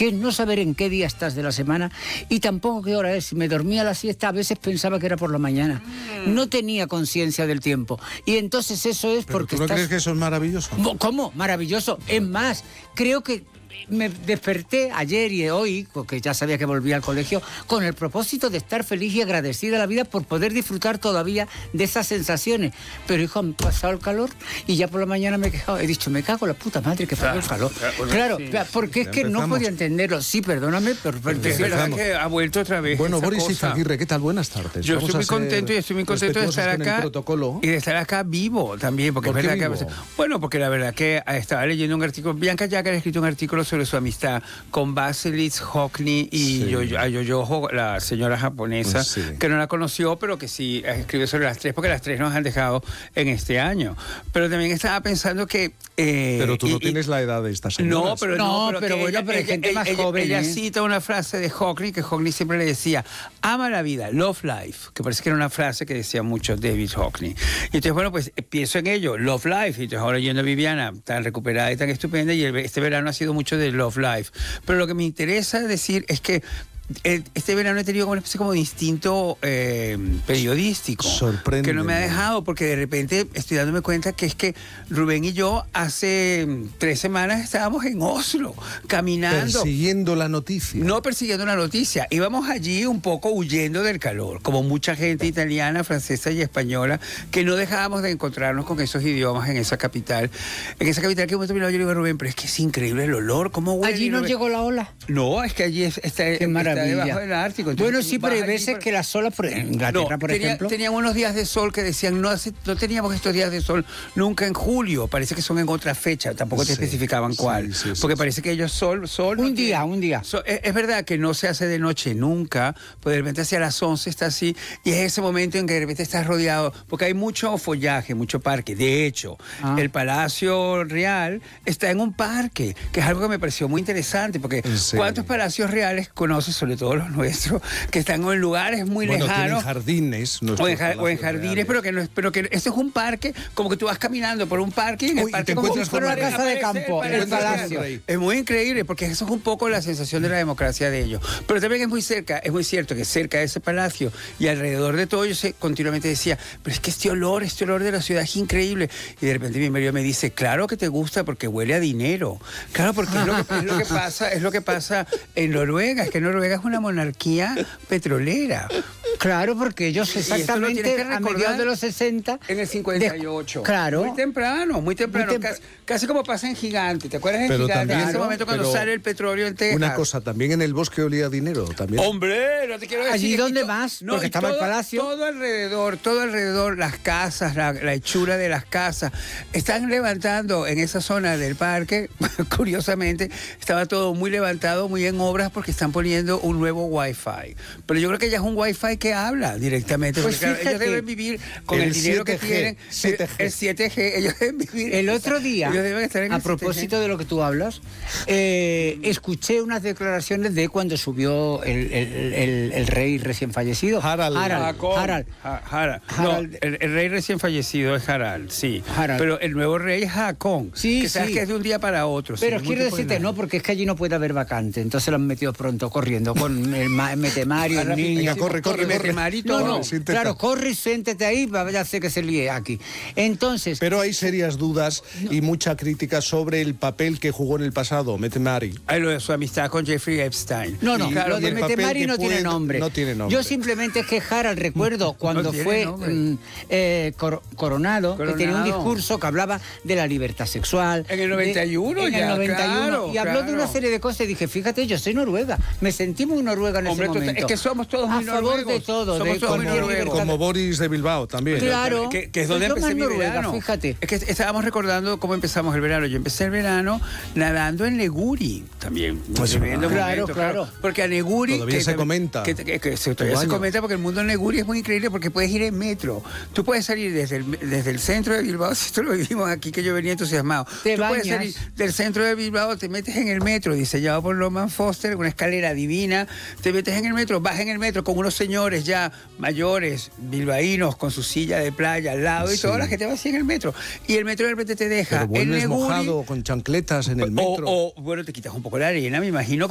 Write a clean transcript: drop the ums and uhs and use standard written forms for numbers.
que es no saber en qué día estás de la semana y tampoco qué hora es. Si me dormía la siesta, a veces pensaba que era por la mañana. No tenía conciencia del tiempo. Y entonces eso es porque ¿Tú no crees que eso es maravilloso? ¿Cómo? Maravilloso. Es más, creo que me desperté ayer y hoy, porque ya sabía que volvía al colegio, con el propósito de estar feliz y agradecida a la vida por poder disfrutar todavía de esas sensaciones. Pero, hijo, han pasado el calor y ya por la mañana me he quejado. He dicho, me cago en la puta madre que pasó el calor. Claro, porque es que no podía entenderlo. Sí, perdóname, pero es verdad que ha vuelto otra vez. Bueno, Boris Izaguirre, ¿qué tal? Buenas tardes. Yo estoy muy contento de estar acá y de estar acá vivo también, porque es verdad que bueno, porque la verdad que estaba leyendo un artículo, Bianca Jagger ha escrito un artículo sobre su amistad con Vaselis Hockney y Yoyo, la señora japonesa, que no la conoció, pero que sí escribió sobre las tres, porque las tres nos han dejado en este año. Pero también estaba pensando que... pero tú no tienes la edad de esta señora. Pero bueno, pero hay gente más joven. Ella cita una frase de Hockney, que Hockney siempre le decía, ama la vida, love life, que parece que era una frase que decía mucho David Hockney. Y entonces, bueno, pues pienso en ello, love life, y entonces ahora yendo a Viviana, tan recuperada y tan estupenda, y este verano ha sido mucho de love life. Pero lo que me interesa decir es que este verano he tenido como una especie como de instinto periodístico. Sorprende. Que no me ha dejado, porque de repente estoy dándome cuenta que es que Rubén y yo hace 3 semanas estábamos en Oslo, caminando. Persiguiendo la noticia. No persiguiendo la noticia. Íbamos allí un poco huyendo del calor, como mucha gente italiana, francesa y española, que no dejábamos de encontrarnos con esos idiomas en esa capital. En esa capital que hemos terminado, yo le digo a Rubén, pero es que es increíble el olor, ¿cómo huele? ¿Allí no llegó la ola? No, es que allí está debajo del Ártico. Entonces, bueno, sí, pero hay veces que las olas, en Inglaterra, por ejemplo... Tenían unos días de sol que decían, no teníamos estos días de sol nunca en julio, parece que son en otra fecha, tampoco te especificaban cuál, porque parece que ellos sol... Un día. Es verdad que no se hace de noche nunca, pues de repente hacia las 11 está así, y es ese momento en que de repente estás rodeado, porque hay mucho follaje, mucho parque. De hecho, el Palacio Real está en un parque, que es algo que me pareció muy interesante, porque ¿cuántos palacios reales conoces, sobre todo los nuestros, que están en lugares muy lejanos? En jardines. O en jardines, pero que esto es un parque, como que tú vas caminando por un parque y en el parque te encuentras con una casa de campo, el palacio. Es muy increíble, porque eso es un poco la sensación de la democracia de ellos. Pero también es muy cierto que cerca de ese palacio y alrededor de todo, yo continuamente decía, pero es que este olor de la ciudad es increíble. Y de repente mi marido me dice, claro que te gusta porque huele a dinero. Claro, porque es lo que pasa en Noruega, es que Noruega es una monarquía petrolera. Claro, porque ellos exactamente a mediados de los 60... En el 58. Claro. Muy temprano. Casi como pasa en Gigante. ¿Te acuerdas en Gigante? En ese momento cuando sale el petróleo en Texas. Una cosa, también en el bosque olía a dinero. También. ¡Hombre! No te quiero decir. ¿Allí dónde más? Porque estaba el palacio. Todo alrededor, las casas, la hechura de las casas. Están levantando en esa zona del parque, curiosamente, estaba todo muy levantado, muy en obras, porque están poniendo un nuevo Wi-Fi. Pero yo creo que ya es un Wi-Fi que habla directamente. Pues porque ellos deben vivir con el dinero que tienen. El 7G. Ellos deben vivir. El otro día, ellos deben estar en a propósito de lo que tú hablas, escuché unas declaraciones de cuando subió el rey recién fallecido. Harald. No, el rey recién fallecido es Harald, sí. Pero el nuevo rey es Haakon. Sí, sabes que es de un día para otro. Pero quiero decirte, no, porque es que allí no puede haber vacante. Entonces lo han metido pronto, corriendo, con el Metemario, el niño. Corre. No, claro, corre y siéntete ahí, ya sé que se líe aquí. Entonces... Pero hay serias dudas y mucha crítica sobre el papel que jugó en el pasado, Mette-Marit. Lo de su amistad con Jeffrey Epstein. No, lo de Mette-Marit no tiene nombre. No tiene nombre. Yo simplemente es que Harald, recuerdo cuando fue coronado, que tenía un discurso que hablaba de la libertad sexual. En el 91 En el 91. Y habló de una serie de cosas y dije, fíjate, yo soy noruega. Me sentí muy noruega en ese momento. Es que somos todos muy noruegos. A favor de todo. Como Boris de Bilbao también. Claro. Que es donde empecé mi verano. Fíjate. Es que estábamos recordando cómo empezamos el verano. Yo empecé el verano nadando en Neguri también. Claro. Porque a Neguri... Todavía se comenta. Todavía se comenta porque el mundo de Neguri es muy increíble porque puedes ir en metro. Tú puedes salir desde el centro de Bilbao, si esto lo vivimos aquí, que yo venía entusiasmado. Tú puedes salir del centro de Bilbao, te metes en el metro, diseñado por Norman Foster, una escalera divina, te metes en el metro, vas en el metro con unos señores ya mayores, bilbaínos, con su silla de playa al lado y toda la gente va así en el metro. Y el metro de repente te deja Pero en Neguri, mojado con chancletas en el metro. Bueno, te quitas un poco la arena, me imagino.